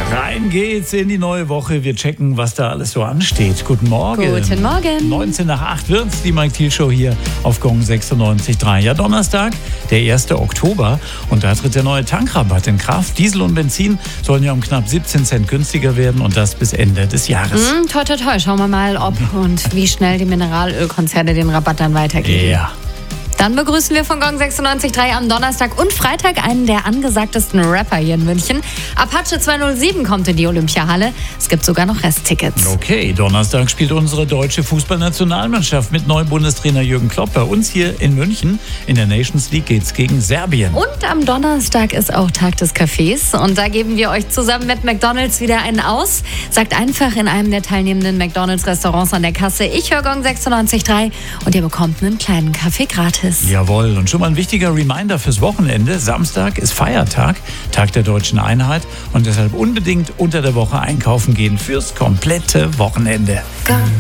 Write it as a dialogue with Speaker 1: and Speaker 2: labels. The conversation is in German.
Speaker 1: Rein geht's in die neue Woche. Wir checken, was da alles so ansteht. Guten Morgen.
Speaker 2: Guten Morgen.
Speaker 1: 19 nach 8 wird's, die Mike Thiel Show hier auf Gong 96.3. Ja, Donnerstag, der 1. Oktober. Und da tritt der neue Tankrabatt in Kraft. Diesel und Benzin sollen ja um knapp 17 Cent günstiger werden und das bis Ende des Jahres.
Speaker 2: Toi, toi, toi. Schauen wir mal, ob und wie schnell die Mineralölkonzerne den Rabatt dann weitergeben.
Speaker 1: Ja.
Speaker 2: Dann begrüßen wir von Gong 96.3 am Donnerstag und Freitag einen der angesagtesten Rapper hier in München. Apache 207 kommt in die Olympiahalle. Es gibt sogar noch Resttickets.
Speaker 1: Okay, Donnerstag spielt unsere deutsche Fußballnationalmannschaft mit neuem Bundestrainer Jürgen Klopp bei uns hier in München. In der Nations League geht's gegen Serbien.
Speaker 2: Und am Donnerstag ist auch Tag des Cafés. Und da geben wir euch zusammen mit McDonald's wieder einen aus. Sagt einfach in einem der teilnehmenden McDonald's-Restaurants an der Kasse: Ich höre Gong 96.3 und ihr bekommt einen kleinen Kaffee gratis.
Speaker 1: Jawohl, und schon mal ein wichtiger Reminder fürs Wochenende. Samstag ist Feiertag, Tag der Deutschen Einheit, und deshalb unbedingt unter der Woche einkaufen gehen fürs komplette Wochenende.